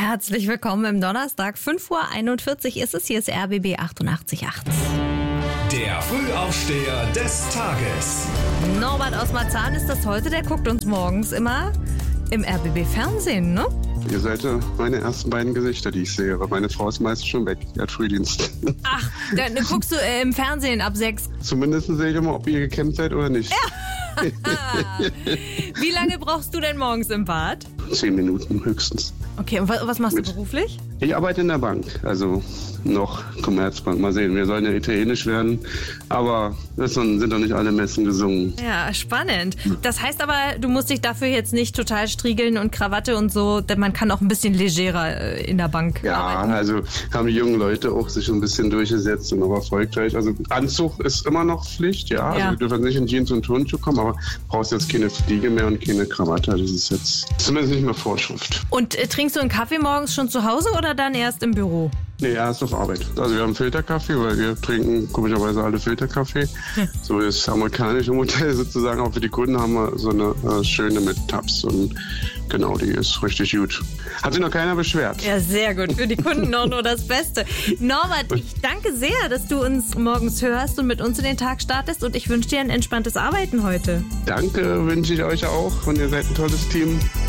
Herzlich willkommen im Donnerstag, 5:41 Uhr ist es. Hier ist RBB 88.8. Der Frühaufsteher des Tages. Norbert aus Marzahn ist das heute, der guckt uns morgens immer im RBB-Fernsehen, ne? Ihr seid ja meine ersten beiden Gesichter, die ich sehe, aber meine Frau ist meist schon weg, die hat Frühdienst. Ach, dann guckst du im Fernsehen ab 6. Zumindest sehe ich immer, ob ihr gekämmt seid oder nicht. Ja. Wie lange brauchst du denn morgens im Bad? 10 Minuten höchstens. Okay, und was machst du beruflich? Ich arbeite in der Bank, also noch Commerzbank. Mal sehen, wir sollen ja italienisch werden, aber das sind doch nicht alle Messen gesungen. Ja, spannend. Das heißt aber, du musst dich dafür jetzt nicht total striegeln und Krawatte und so, denn man kann auch ein bisschen legerer in der Bank arbeiten. Ja, also haben die jungen Leute auch sich ein bisschen durchgesetzt und auch erfolgreich. Also Anzug ist immer noch Pflicht, ja. Also wir dürfen nicht in Jeans und Turnschuhe kommen, aber brauchst jetzt keine Fliege mehr und keine Krawatte. Das ist jetzt zumindest nicht mehr Vorschrift. Und trinkst du einen Kaffee morgens schon zu Hause oder dann erst im Büro? Nee, erst auf Arbeit. Also wir haben Filterkaffee, weil wir trinken komischerweise alle Filterkaffee. So das amerikanische Modell sozusagen. Auch für die Kunden haben wir so eine schöne mit Tabs und genau, die ist richtig gut. Hat sich noch keiner beschwert. Ja, sehr gut. Für die Kunden auch nur das Beste. Norbert, ich danke sehr, dass du uns morgens hörst und mit uns in den Tag startest und ich wünsche dir ein entspanntes Arbeiten heute. Danke, wünsche ich euch auch und ihr seid ein tolles Team.